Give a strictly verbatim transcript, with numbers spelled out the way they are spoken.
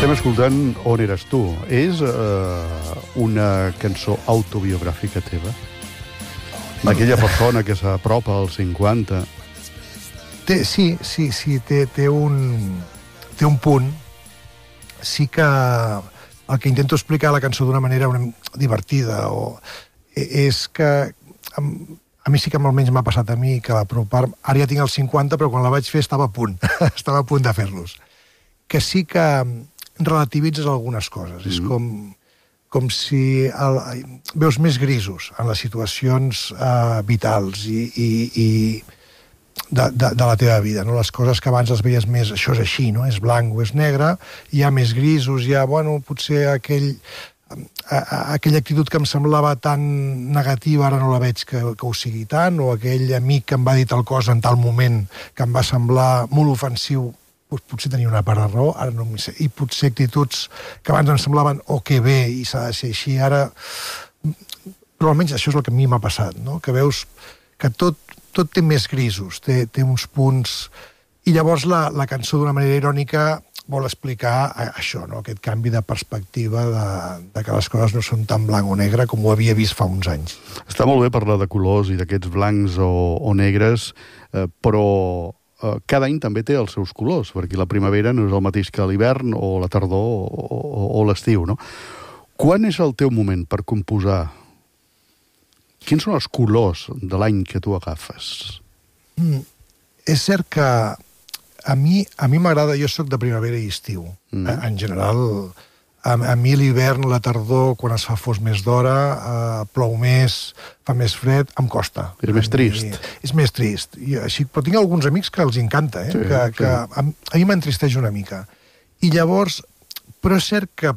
Estem escoltant On eres tu. És eh, una cançó autobiogràfica teva? Aquella persona que s'apropa als cinquanta. Té, sí, sí, sí, té, té, un, té un punt. Sí que el que intento explicar a la cançó d'una manera una, divertida o, és que a, a mi sí que almenys m'ha passat a mi que l'apropar... Ara ja tinc els cinquanta, però quan la vaig fer estava a punt. estava a punt de fer-los. Que sí que relativitzes algunes coses. Mm. És com, com si el, veus més grisos en les situacions uh, vitals i, i, i de, de, de la teva vida. No? Les coses que abans les veies més, això és així, no? És blanc o és negre, hi ha més grisos, hi ha, bueno, potser aquell... A, a, aquella actitud que em semblava tan negativa ara no la veig que, que ho sigui tant, o aquell amic que em va dir tal cosa en tal moment que em va semblar molt ofensiu, doncs potser tenia una part de raó, ara no m'hi sé, i potser actituds que abans em semblaven oh, que bé, i s'ha de ser així, ara... Però almenys això és el que a mi m'ha passat, no? Que veus que tot, tot té més grisos, té, té uns punts... I llavors la, la cançó d'una manera irònica vol explicar això, no? Aquest canvi de perspectiva de, de que les coses no són tan blanc o negre com ho havia vist fa uns anys. Està molt bé parlar de colors i d'aquests blancs o, o negres, eh, però eh, cada any també té els seus colors, perquè la primavera no és el mateix que l'hivern o la tardor o, o, o l'estiu, no? Quan és el teu moment per composar? Quins són els colors de l'any que tu agafes? Mm, és cert que A mi a mi m'agrada, jo soc de primavera i estiu. Mm. En general, a, a mi l'hivern, la tardor, quan es fa fos més d'hora, eh, plou més, fa més fred, em costa. És més trist. I, és més trist. I així, però tinc alguns amics que els encanta, eh? Sí, que, sí. que a, a mi m'entristeix una mica. I llavors, però és cert que